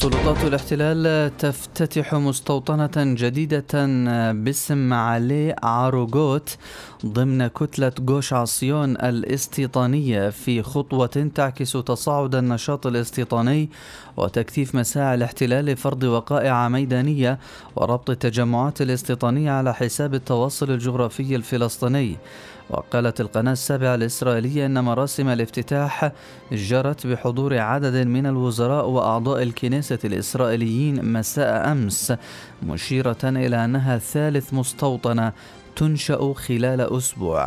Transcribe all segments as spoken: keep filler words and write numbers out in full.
سلطات الاحتلال تفتتح مستوطنة جديدة باسم معالي عاروغوت ضمن كتلة غوش عصيون الاستيطانية، في خطوة تعكس تصاعد النشاط الاستيطاني وتكثيف مساعي الاحتلال لفرض وقائع ميدانية وربط التجمعات الاستيطانية على حساب التواصل الجغرافي الفلسطيني. وقالت القناة السابعة الإسرائيلية أن مراسم الافتتاح جرت بحضور عدد من الوزراء وأعضاء الكنيسة الإسرائيليين مساء أمس، مشيرة إلى أنها ثالث مستوطنة تنشأ خلال أسبوع.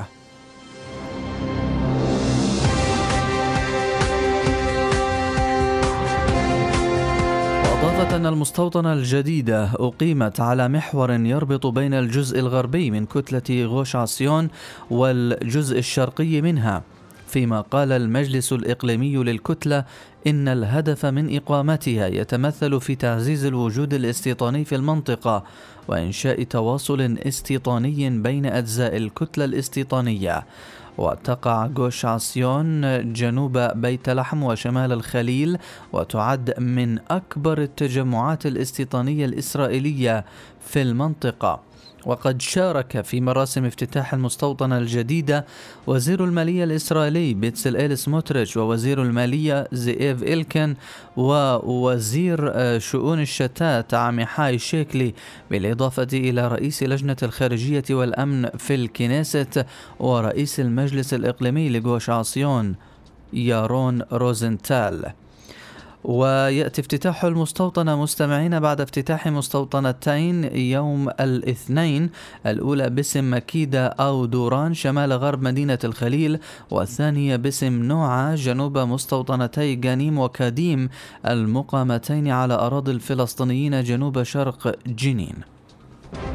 أضافت أن المستوطنة الجديدة أقيمت على محور يربط بين الجزء الغربي من كتلة غوش عصيون والجزء الشرقي منها، فيما قال المجلس الإقليمي للكتلة إن الهدف من إقامتها يتمثل في تعزيز الوجود الاستيطاني في المنطقة وإنشاء تواصل استيطاني بين أجزاء الكتلة الاستيطانية. وتقع غوش عصيون جنوب بيت لحم وشمال الخليل، وتعد من أكبر التجمعات الاستيطانية الإسرائيلية في المنطقة. وقد شارك في مراسم افتتاح المستوطنة الجديدة وزير المالية الإسرائيلي بيتسلئيل سموتريتش، ووزير المالية زئيف إلكن، ووزير شؤون الشتات عميحاي شيكلي، بالإضافة إلى رئيس لجنة الخارجية والأمن في الكنيست ورئيس المجلس الإقليمي لغوش عصيون يارون روزنتال. ويأتي افتتاح المستوطنة مستمعين بعد افتتاح مستوطنتين يوم الاثنين، الأولى باسم مكيدة أو دوران شمال غرب مدينة الخليل، والثانية باسم نوعة جنوب مستوطنتي غانيم وكاديم المقامتين على أراضي الفلسطينيين جنوب شرق جنين.